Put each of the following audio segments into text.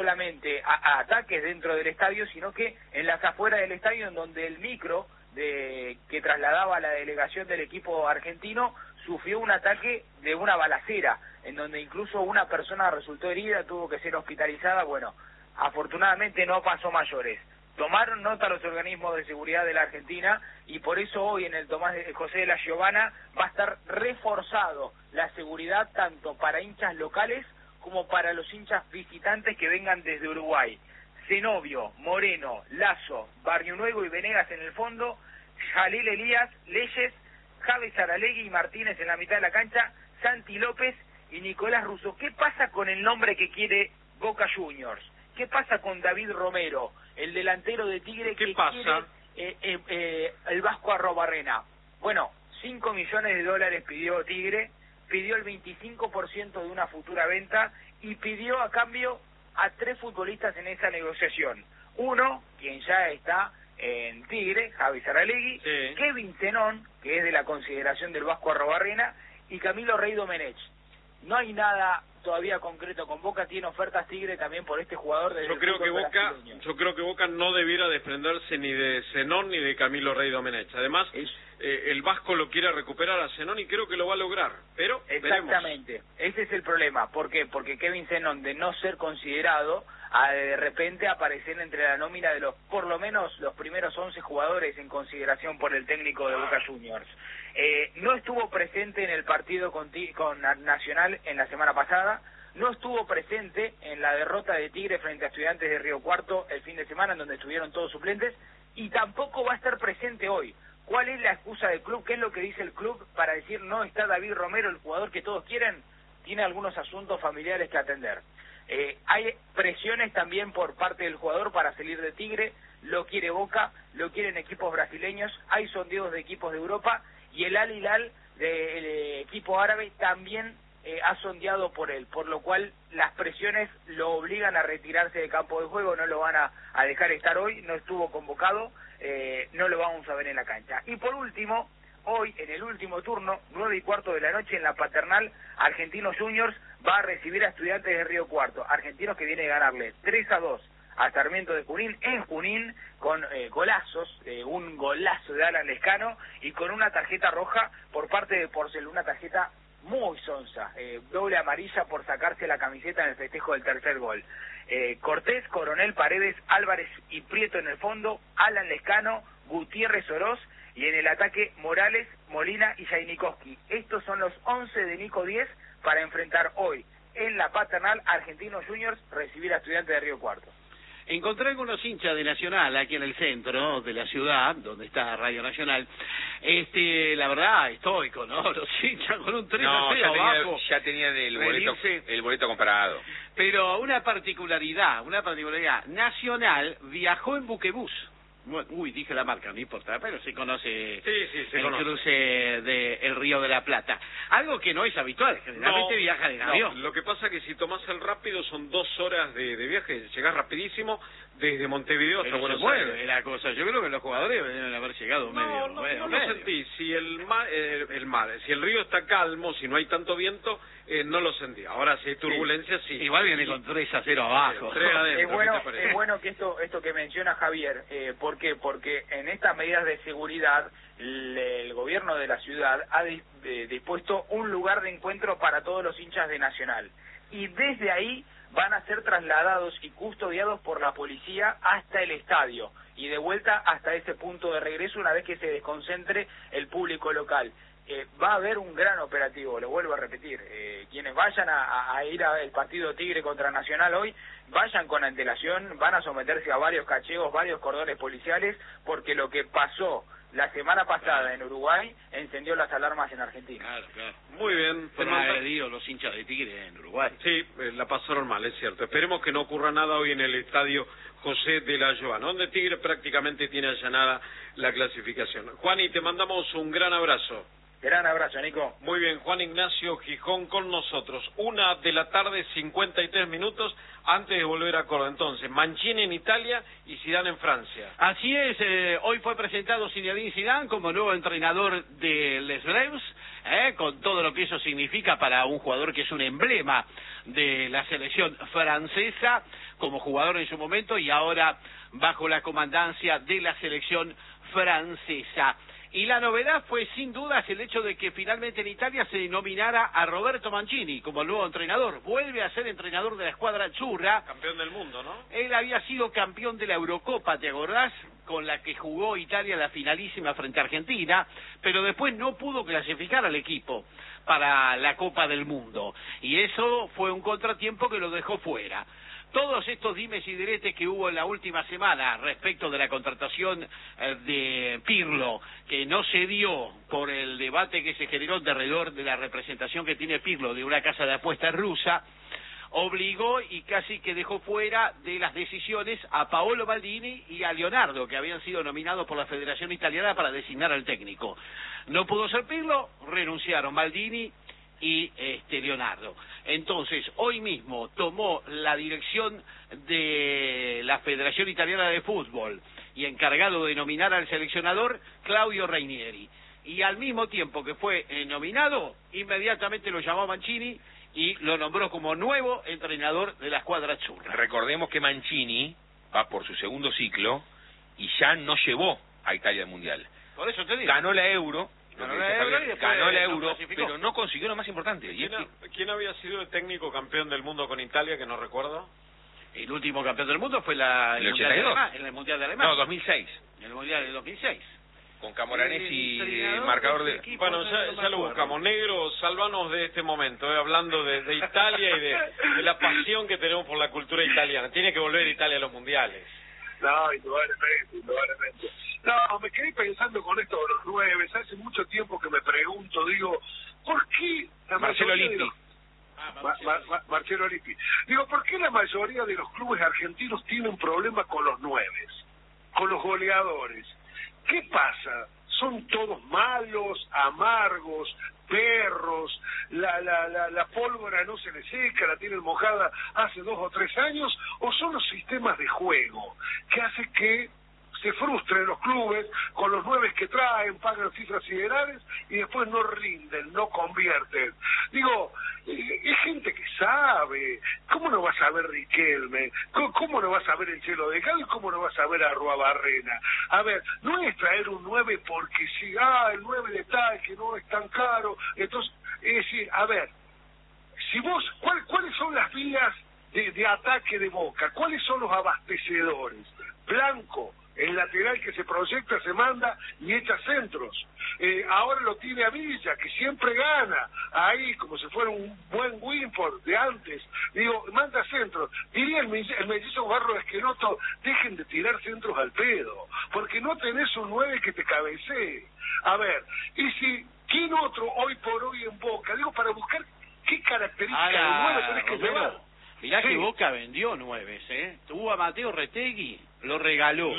solamente a ataques dentro del estadio, sino que en las afueras del estadio, en donde el micro que trasladaba a la delegación del equipo argentino sufrió un ataque de una balacera, en donde incluso una persona resultó herida, tuvo que ser hospitalizada. Bueno, afortunadamente no pasó mayores. Tomaron nota los organismos de seguridad de la Argentina y por eso hoy en el Tomás de José de la Giovana va a estar reforzado la seguridad tanto para hinchas locales como para los hinchas visitantes que vengan desde Uruguay. Zenobio, Moreno, Lazo, Barrio Nuevo y Venegas en el fondo, Jalil Elías, Leyes, Javi Saralegui y Martínez en la mitad de la cancha, Santi López y Nicolás Russo. ¿Qué pasa con el nombre que quiere Boca Juniors? ¿Qué pasa con David Romero, el delantero de Tigre que quiere el Vasco Arrobarrena? Bueno, $5 millones pidió Tigre, pidió el 25% de una futura venta y pidió a cambio a 3 futbolistas en esa negociación. Uno, quien ya está en Tigre, Javi Saralegui, sí. Kevin Zenón, que es de la consideración del Vasco Arrobarrena, y Camilo Rey Domenech. No hay nada todavía concreto con Boca, tiene ofertas Tigre también por este jugador de yo creo que Boca no debiera desprenderse ni de Zenón ni de Camilo Rey Domenech. Además, el Vasco lo quiere recuperar a Zenón y creo que lo va a lograr, pero exactamente, veremos. Ese es el problema. ¿Por qué? Porque Kevin Zenón, de no ser considerado, a de repente aparecer entre la nómina de los, por lo menos los primeros 11 jugadores en consideración por el técnico de Boca Juniors. No estuvo presente en el partido con Nacional en la semana pasada, no estuvo presente en la derrota de Tigre frente a Estudiantes de Río Cuarto el fin de semana, en donde estuvieron todos suplentes, y tampoco va a estar presente hoy. ¿Cuál es la excusa del club? ¿Qué es lo que dice el club para decir no está David Romero, el jugador que todos quieren? Tiene algunos asuntos familiares que atender. Hay presiones también por parte del jugador para salir de Tigre, lo quiere Boca, lo quieren equipos brasileños, hay sondeos de equipos de Europa y el Al Hilal del equipo árabe también ha sondeado por él, por lo cual las presiones lo obligan a retirarse del campo de juego, no lo van a dejar estar hoy, no estuvo convocado, no lo vamos a ver en la cancha. Y por último, hoy en el último turno, 9:15 de la noche en la Paternal, Argentinos Juniors va a recibir a Estudiantes de Río Cuarto, Argentinos que viene a ganarle 3-2 a Sarmiento de Junín, en Junín, con golazos, un golazo de Alan Lescano y con una tarjeta roja por parte de Porcel, una tarjeta muy sonsa, doble amarilla por sacarse la camiseta en el festejo del tercer gol. Cortés, Coronel, Paredes, Álvarez y Prieto en el fondo, Alan Lescano, Gutiérrez Oroz y en el ataque Morales, Molina y Jainikowski. Estos son los 11 de Nico 10 para enfrentar hoy en la Paternal Argentinos Juniors, recibir a Estudiantes de Río Cuarto. Encontré algunos hinchas de Nacional aquí en el centro de la ciudad, donde está Radio Nacional. La verdad, estoico, ¿no? Los hinchas con un 3-0 abajo. Ya tenían el boleto comprado. Pero una particularidad. Nacional viajó en buquebús. Uy, dije la marca, no importa, pero se conoce el cruce del Río de la Plata. Algo que no es habitual, generalmente viajan en avión. Lo que pasa es que si tomás el rápido son 2 horas de viaje, llegás rapidísimo desde Montevideo hasta Buenos Aires. La cosa. Yo creo que los jugadores deben haber llegado medio. No lo sentí. Si si el río está calmo, si no hay tanto viento, no lo sentí. Ahora si hay turbulencia, sí. Igual viene con 3-0 abajo. 3 adentro, es bueno que esto que menciona Javier, ¿por qué? Porque en estas medidas de seguridad el gobierno de la ciudad ha dispuesto un lugar de encuentro para todos los hinchas de Nacional y desde ahí van a ser trasladados y custodiados por la policía hasta el estadio y de vuelta hasta ese punto de regreso una vez que se desconcentre el público local. Va a haber un gran operativo, lo vuelvo a repetir. Quienes vayan a ir al partido Tigre contra Nacional hoy, vayan con antelación, van a someterse a varios cacheos, varios cordones policiales, porque lo que pasó la semana pasada en Uruguay encendió las alarmas en Argentina. Claro. Muy bien. Fueron agredidos los hinchas de Tigre en Uruguay. Sí, la pasaron mal, es cierto. Esperemos que no ocurra nada hoy en el estadio José de la Giovana, donde Tigre prácticamente tiene allanada la clasificación. Juani, te mandamos un gran abrazo. Gran abrazo, Nico. Muy bien, Juan Ignacio Gijón con nosotros. 1:53 antes de volver a Córdoba. Entonces, Mancini en Italia y Zidane en Francia. Así es, hoy fue presentado Zinedine Zidane como nuevo entrenador de Les Bleus, con todo lo que eso significa para un jugador que es un emblema de la selección francesa, como jugador en su momento y ahora bajo la comandancia de la selección francesa. Y la novedad fue sin dudas el hecho de que finalmente en Italia se nominara a Roberto Mancini como el nuevo entrenador. Vuelve a ser entrenador de la escuadra azzurra. Campeón del mundo, ¿no? Él había sido campeón de la Eurocopa, ¿te acordás? Con la que jugó Italia la finalísima frente a Argentina, pero después no pudo clasificar al equipo para la Copa del Mundo. Y eso fue un contratiempo que lo dejó fuera. Todos estos dimes y diretes que hubo en la última semana respecto de la contratación de Pirlo, que no se dio por el debate que se generó alrededor de la representación que tiene Pirlo de una casa de apuestas rusa, obligó y casi que dejó fuera de las decisiones a Paolo Maldini y a Leonardo, que habían sido nominados por la Federación Italiana para designar al técnico. No pudo ser Pirlo, renunciaron Maldini y Leonardo. Entonces, hoy mismo tomó la dirección de la Federación Italiana de Fútbol y encargado de nominar al seleccionador Claudio Ranieri. Y al mismo tiempo que fue nominado, inmediatamente lo llamó Mancini y lo nombró como nuevo entrenador de la escuadra azzurra. Recordemos que Mancini va por su segundo ciclo y ya no llevó a Italia al Mundial. Por eso te digo. Ganó la Euro, ganó la Euro, no pero no consiguió lo más importante. ¿Quién había sido el técnico campeón del mundo con Italia, que no recuerdo? El último campeón del mundo fue el Mundial de Alemania. No, 2006. El Mundial de 2006. Con Camoranesi, marcador de... Bueno, ya lo buscamos. Negro, salvanos de este momento, hablando de Italia y de la pasión que tenemos por la cultura italiana. Tiene que volver Italia a los mundiales. No, indudablemente. No, me quedé pensando con esto de los 9. Hace mucho tiempo que me pregunto, digo, ¿por qué la Marcelo Lippi? Marcelo Lippi. Digo, ¿por qué la mayoría de los clubes argentinos tienen problemas con los 9, con los goleadores? ¿Qué pasa? ¿Son todos malos, amargos, perros? La pólvora no se le seca, la tienen mojada hace 2 o 3 años, o son los sistemas de juego que hace que se frustren los clubes con los 9 que traen, pagan cifras siderales y después no rinden, no convierten? Digo, es gente que sabe. ¿Cómo no vas a ver Riquelme? ¿Cómo no vas a ver el Chelo de Galo? ¿Cómo no vas a ver a Arruabarrena? A ver, no es traer un 9 porque si, el 9 de tal, que no es tan caro. Entonces, es decir, a ver, si vos, ¿cuáles son las vías de ataque de Boca? ¿Cuáles son los abastecedores? Blanco, el lateral que se proyecta, se manda y echa centros. Ahora lo tiene a Villa, que siempre gana, ahí como si fuera un buen Winford de antes. Digo, manda centros. Diría el mellizo Barro Esqueloto, dejen de tirar centros al pedo, porque no tenés un 9 que te cabecee. A ver, y si, ¿quién otro hoy por hoy en Boca? Digo, para buscar qué características de 9 tenés que llevar. Mirá que Boca vendió 9, Tuvo a Mateo Retegui, lo regaló.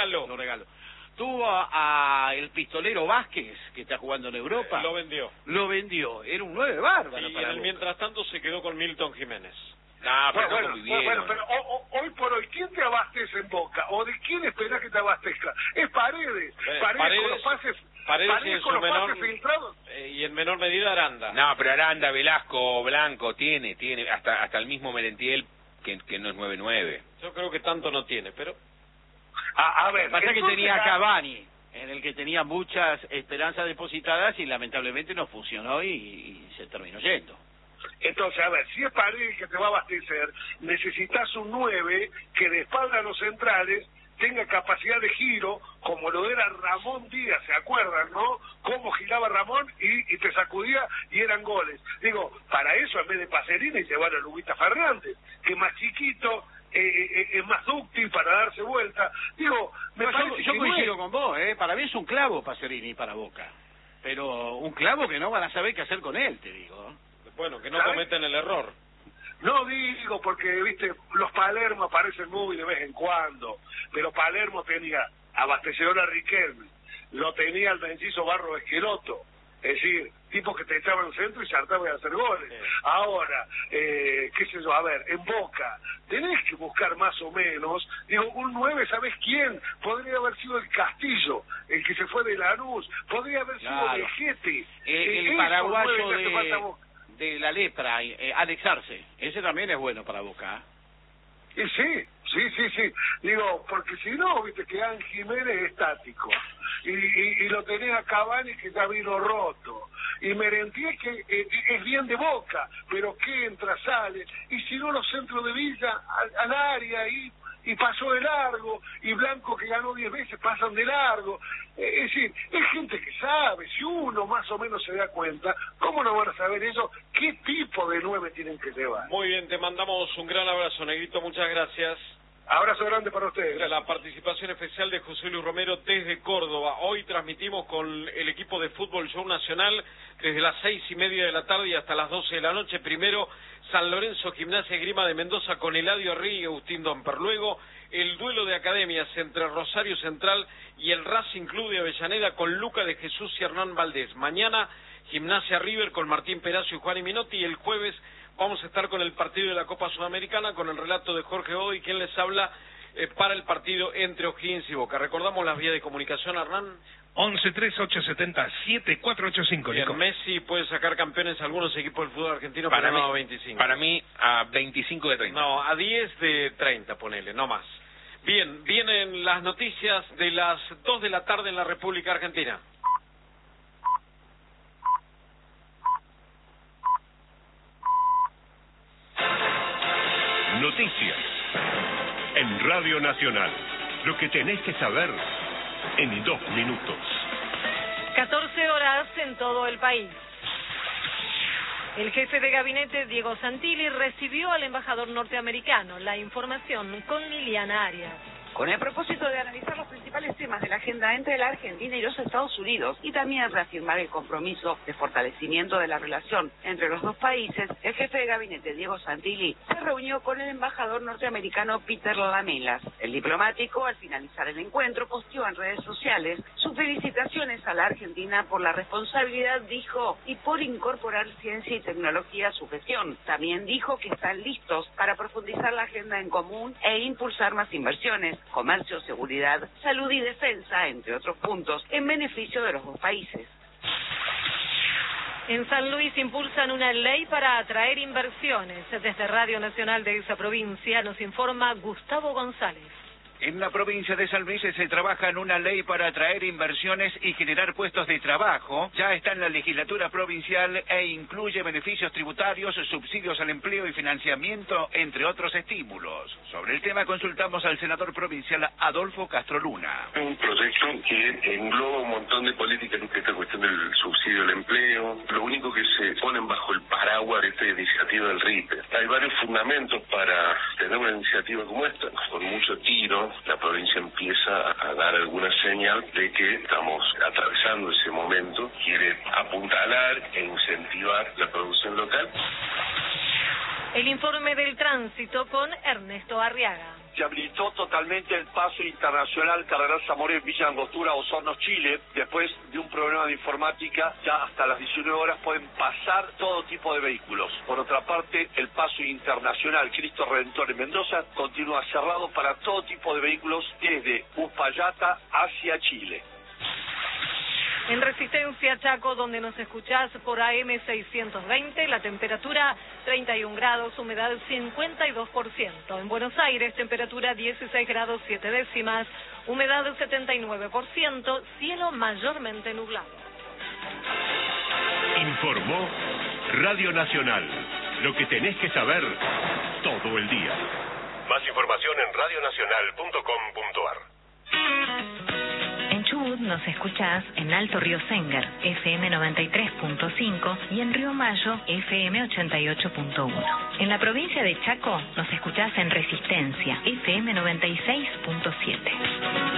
Tuvo a el pistolero Vázquez, que está jugando en Europa. Lo vendió. Era un 9 bárbaro. Y mientras tanto se quedó con Milton Jiménez. No, pero bueno, pero hoy por hoy, ¿quién te abastece en Boca? ¿O de quién esperás que te abastezca? Es Paredes. Paredes con los pases... Paredes con los pases filtrados. Y en menor medida Aranda. No, pero Aranda, Velasco, Blanco, tiene hasta el mismo Merentiel, que no es 9-9. Yo creo que tanto no tiene, pero... A ver, pasa que tenía a Cavani, en el que tenía muchas esperanzas depositadas y lamentablemente no funcionó y se terminó yendo. Entonces, a ver, si es Paredes que te va a abastecer, necesitas un 9 que de espalda a los centrales tenga capacidad de giro, como lo era Ramón Díaz, ¿se acuerdan, no? Cómo giraba Ramón y te sacudía y eran goles. Digo, para eso en vez de Pacerini llevar a Lubita Fernández, que es más chiquito, es más dúctil para darse vuelta. Digo, yo coincido con vos, para mí es un clavo Pacerini para Boca, pero un clavo que no van a saber qué hacer con él, te digo. Bueno, que no cometen el error. No digo porque, viste, los Palermo aparecen muy de vez en cuando, pero Palermo tenía abastecedor a Riquelme, lo tenía el mellizo Barro Esqueloto, Es decir, tipos que te echaban centro y se hartaban de hacer goles. Ahora, qué sé yo, a ver, en Boca, tenés que buscar más o menos, digo, un 9, ¿sabés quién? Podría haber sido el Castillo, el que se fue de Lanús, podría haber sido Vejete. El paraguayo de la lepra, Alex Arce, ese también es bueno para Boca. Sí. Digo, porque si no, viste que Ángel Jiménez es estático. Y lo tenés a Cavani que ya vino roto. Y Merentier que es bien de Boca, pero que entra, sale. Y si no, los centros de Villa al área y pasó de largo. Y Blanco, que ganó 10 veces, pasan de largo. Es decir, es gente que sabe. Si uno más o menos se da cuenta, ¿cómo no van a saber eso? ¿Qué tipo de 9 tienen que llevar? Muy bien, te mandamos un gran abrazo, Negrito, muchas gracias. Abrazo grande para ustedes. La participación especial de José Luis Romero desde Córdoba. Hoy transmitimos con el equipo de Fútbol Show Nacional desde las 6:30 de la tarde y hasta las 12 de la noche. Primero, San Lorenzo Gimnasia y Grima de Mendoza con Eladio Arri y Agustín Domper. Luego, el duelo de academias entre Rosario Central y el Racing Club de Avellaneda con Luca de Jesús y Hernán Valdés. Mañana, Gimnasia River con Martín Peracio y Juan Minotti. Y el jueves vamos a estar con el partido de la Copa Sudamericana con el relato de Jorge Godoy, quien les habla para el partido entre O'Higgins y Boca. Recordamos las vías de comunicación, Hernán. 11-3870-7485. Y Messi puede sacar campeones a algunos equipos del fútbol argentino, pero no a 25. Para mí, a 25 de 30. No, a 10 de 30, ponele, no más. Bien, vienen las noticias de las 2 de la tarde en la República Argentina. Noticias en Radio Nacional. Lo que tenés que saber en 2 minutos. 14 horas en todo el país. El jefe de gabinete, Diego Santilli, recibió al embajador norteamericano. La información con Liliana Arias. Con el propósito de analizar los principales temas de la agenda entre la Argentina y los Estados Unidos y también reafirmar el compromiso de fortalecimiento de la relación entre los dos países, el jefe de gabinete, Diego Santilli, se reunió con el embajador norteamericano Peter Lamelas. El diplomático, al finalizar el encuentro, posteó en redes sociales sus felicitaciones a la Argentina por la responsabilidad, dijo, y por incorporar ciencia y tecnología a su gestión. También dijo que están listos para profundizar la agenda en común e impulsar más inversiones, comercio, seguridad, salud y defensa, entre otros puntos, en beneficio de los dos países. En San Luis impulsan una ley para atraer inversiones. Desde Radio Nacional de esa provincia nos informa Gustavo González. En la provincia de San Luis se trabaja en una ley para atraer inversiones y generar puestos de trabajo. Ya está en la legislatura provincial e incluye beneficios tributarios, subsidios al empleo y financiamiento, entre otros estímulos. Sobre el tema consultamos al senador provincial Adolfo Castro Luna. Un proyecto que engloba un montón de políticas, esta cuestión del subsidio al empleo, lo único que se ponen bajo el paraguas de esta iniciativa del RIPE. Hay varios fundamentos para tener una iniciativa como esta, con mucho tiro. La provincia empieza a dar alguna señal de que estamos atravesando ese momento, quiere apuntalar e incentivar la producción local. El informe del tránsito con Ernesto Arriaga. Se habilitó totalmente el paso internacional Cardenal Zamora Villa Angostura, Osorno, Chile. Después de un problema de informática, ya hasta las 19 horas pueden pasar todo tipo de vehículos. Por otra parte, el paso internacional Cristo Redentor en Mendoza continúa cerrado para todo tipo de vehículos desde Uspallata hacia Chile. En Resistencia Chaco, donde nos escuchás por AM 620, la temperatura 31 grados, humedad 52%. En Buenos Aires, temperatura 16 grados 7 décimas, humedad 79%, cielo mayormente nublado. Informó Radio Nacional. Lo que tenés que saber todo el día. Más información en radionacional.com.ar. En Chubut nos escuchás en Alto Río Sengar, FM 93.5 y en Río Mayo, FM 88.1. En la provincia de Chaco nos escuchás en Resistencia, FM 96.7.